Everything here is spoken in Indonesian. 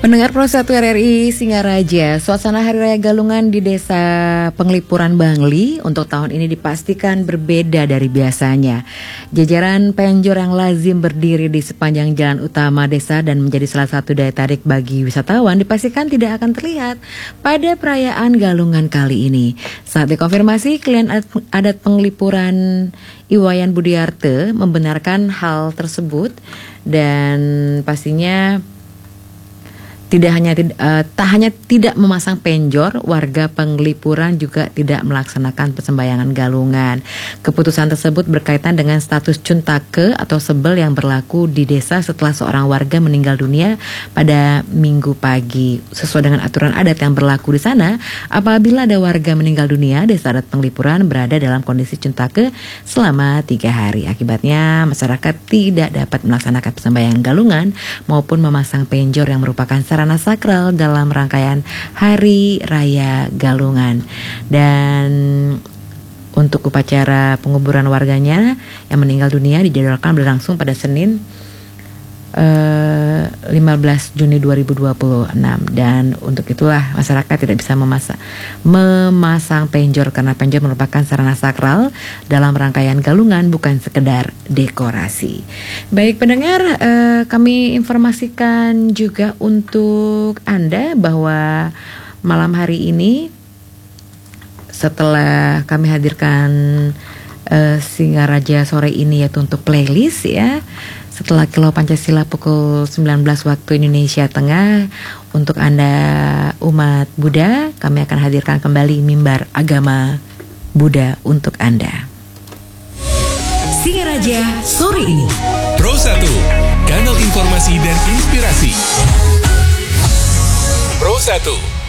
Pendengar Pro 1 RRI Singaraja, suasana Hari Raya Galungan di Desa Penglipuran Bangli untuk tahun ini dipastikan berbeda dari biasanya. Jajaran penjor yang lazim berdiri di sepanjang jalan utama desa dan menjadi salah satu daya tarik bagi wisatawan dipastikan tidak akan terlihat pada perayaan Galungan kali ini. Saat dikonfirmasi, klien adat Penglipuran Iwayan Budiarte membenarkan hal tersebut dan pastinya tak hanya tidak memasang penjor, warga Penglipuran juga tidak melaksanakan persembahyangan galungan. Keputusan tersebut berkaitan dengan status cuntake atau sebel yang berlaku di desa setelah seorang warga meninggal dunia pada Minggu pagi. Sesuai dengan aturan adat yang berlaku di sana, apabila ada warga meninggal dunia, desa adat Penglipuran berada dalam kondisi cuntake selama 3 hari. Akibatnya, masyarakat tidak dapat melaksanakan persembahyangan galungan maupun memasang penjor yang merupakan sarana sakral dalam rangkaian Hari Raya Galungan. Dan untuk upacara penguburan warganya yang meninggal dunia dijadwalkan berlangsung pada Senin 15 Juni 2026 dan untuk itulah masyarakat tidak bisa memasang penjor karena penjor merupakan sarana sakral dalam rangkaian galungan, bukan sekedar dekorasi. Baik pendengar, kami informasikan juga untuk Anda bahwa malam hari ini setelah kami hadirkan Singaraja sore ini yaitu untuk playlist ya, setelah Kilau Pancasila pukul 19 waktu Indonesia Tengah, untuk Anda umat Buddha, kami akan hadirkan kembali mimbar agama Buddha untuk Anda. Singaraja sore ini. Pro 1, kanal informasi dan inspirasi. Pro 1.